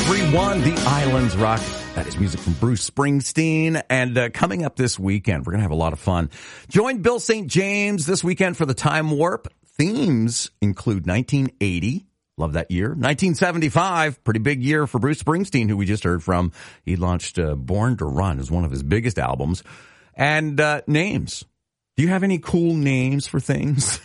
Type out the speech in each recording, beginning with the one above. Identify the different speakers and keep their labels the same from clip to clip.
Speaker 1: 93.1, The Islands Rock. That is music from Bruce Springsteen. And coming up this weekend, we're going to have a lot of fun. Join Bill St. James this weekend for the Time Warp. Themes include 1980. Love that year. 1975, pretty big year for Bruce Springsteen, who we just heard from. He launched Born to Run as one of his biggest albums. And names. Do you have any cool names for things?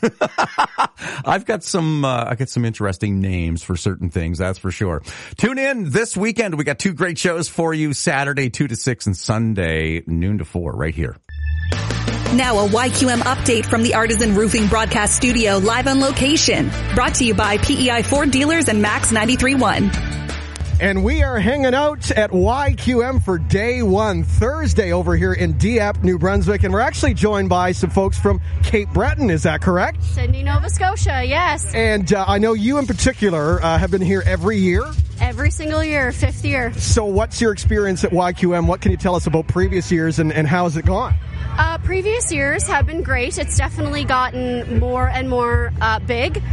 Speaker 1: I've got some interesting names for certain things, that's for sure. Tune in this weekend. We got two great shows for you, Saturday 2 to 6 and Sunday noon to 4 right here.
Speaker 2: Now a YQM update from the Artisan Roofing Broadcast Studio live on location. Brought to you by PEI Ford Dealers and Max 93.1.
Speaker 3: And we are hanging out at YQM for day one, Thursday over here in Dieppe, New Brunswick. And we're actually joined by some folks from Cape Breton. Is that correct?
Speaker 4: Sydney, Nova Scotia, yes.
Speaker 3: And I know you in particular have been here every year.
Speaker 4: Every single year, 5th year.
Speaker 3: So what's your experience at YQM? What can you tell us about previous years and how has it gone?
Speaker 4: Previous years have been great. It's definitely gotten more and more big.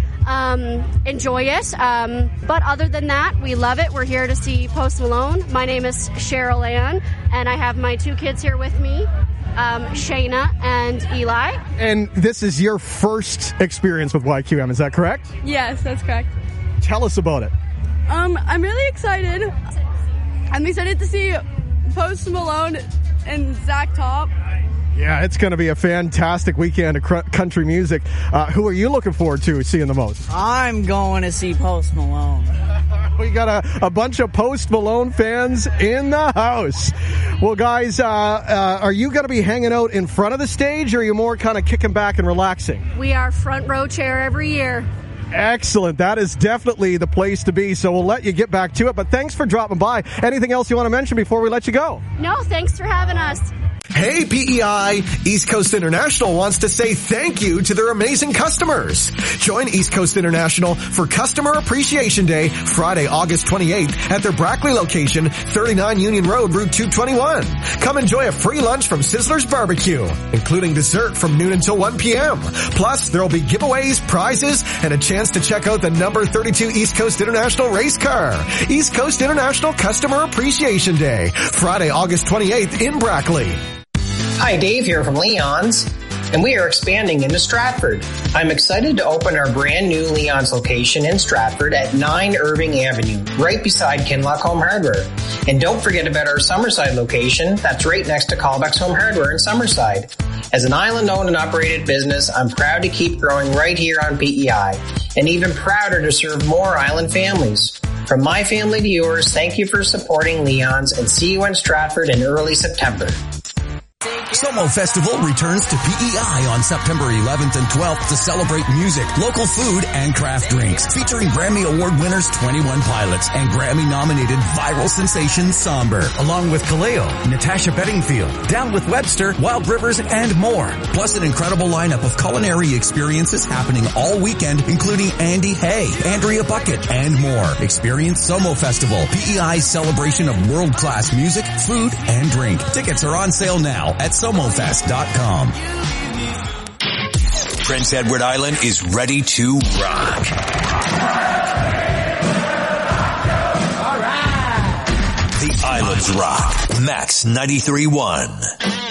Speaker 4: Enjoy it. But other than that, we love it. We're here to see Post Malone. My name is Cheryl Ann, and I have my two kids here with me, Shayna and Eli. And
Speaker 3: this is your first experience with YQM, is that correct?
Speaker 5: Yes, that's correct.
Speaker 3: Tell us about it.
Speaker 5: I'm really excited. I'm excited to see Post Malone and Zach Top.
Speaker 3: Yeah, it's going to be a fantastic weekend of country music. Who are you looking forward to seeing the most?
Speaker 6: I'm going to see Post Malone.
Speaker 3: We got a bunch of Post Malone fans in the house. Well, guys, are you going to be hanging out in front of the stage, or are you more kind of kicking back and relaxing?
Speaker 4: We are front row chair every year.
Speaker 3: Excellent. That is definitely the place to be. So we'll let you get back to it. But thanks for dropping by. Anything else you want to mention before we let you go?
Speaker 4: No, thanks for having us.
Speaker 7: Hey, PEI! East Coast International wants to say thank you to their amazing customers. Join East Coast International for Customer Appreciation Day, Friday, August 28th at their Brackley location, 39 Union Road, Route 221. Come enjoy a free lunch from Sizzler's Barbecue, including dessert from noon until 1 p.m. Plus, there will be giveaways, prizes, and a chance to check out the number 32 East Coast International race car. East Coast International Customer Appreciation Day, Friday, August 28th in Brackley.
Speaker 8: Hi, Dave here from Leon's, and we are expanding into Stratford. I'm excited to open our brand new Leon's location in Stratford at 9 Irving Avenue, right beside Kinloch Home Hardware. And don't forget about our Summerside location that's right next to Callbeck's Home Hardware in Summerside. As an island-owned and operated business, I'm proud to keep growing right here on PEI, and even prouder to serve more island families. From my family to yours, thank you for supporting Leon's, and see you in Stratford in early September.
Speaker 9: Somo Festival returns to PEI on September 11th and 12th to celebrate music, local food, and craft drinks, featuring Grammy Award winners 21 Pilots and Grammy-nominated viral sensation Somber, along with Kaleo, Natasha Bedingfield, Down with Webster, Wild Rivers, and more. Plus an incredible lineup of culinary experiences happening all weekend, including Andy Hay, Andrea Bucket, and more. Experience Somo Festival, PEI's celebration of world-class music, food, and drink. Tickets are on sale now at SomoFest.com.
Speaker 10: Prince Edward Island is ready to rock. The Islands Rock. Max 93.1.